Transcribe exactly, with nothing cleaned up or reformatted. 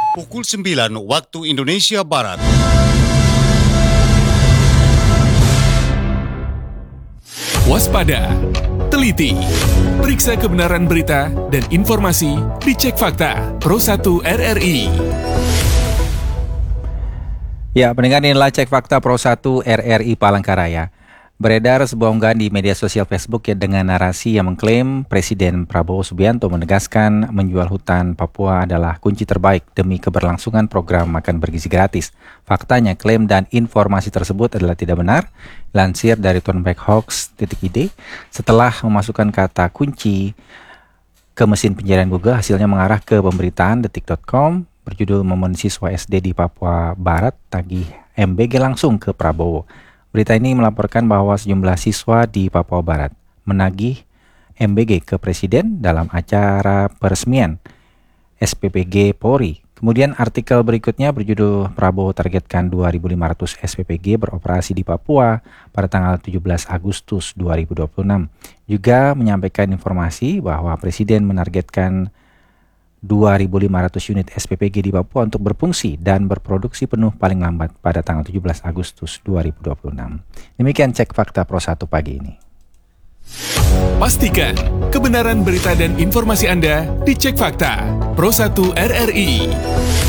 Pukul sembilan waktu Indonesia Barat. Waspada, teliti, periksa kebenaran berita dan informasi, dicek fakta Pro satu R R I. Ya, pendengar, inilah Cek Fakta Pro satu R R I Palangkaraya. Beredar sebuah unggahan di media sosial Facebook ya dengan narasi yang mengklaim Presiden Prabowo Subianto menegaskan menjual hutan Papua adalah kunci terbaik demi keberlangsungan program makan bergizi gratis. Faktanya, klaim dan informasi tersebut adalah tidak benar. Lansir dari Tonbackhoax titik I D, setelah memasukkan kata kunci ke mesin pencarian Google, hasilnya mengarah ke pemberitaan detik dot com berjudul "Momen Siswa S D di Papua Barat Tagih M B G Langsung ke Prabowo". Berita ini melaporkan bahwa sejumlah siswa di Papua Barat menagih M B G ke Presiden dalam acara peresmian S P P G Polri. Kemudian artikel berikutnya berjudul "Prabowo targetkan dua ribu lima ratus S P P G beroperasi di Papua pada tanggal tujuh belas Agustus dua ribu dua puluh enam". Juga menyampaikan informasi bahwa Presiden menargetkan dua ribu lima ratus unit S P P G di Papua untuk berfungsi dan berproduksi penuh paling lambat pada tanggal tujuh belas Agustus dua ribu dua puluh enam. Demikian Cek Fakta Pro satu pagi ini. Pastikan kebenaran berita dan informasi Anda dicek fakta Pro satu R R I.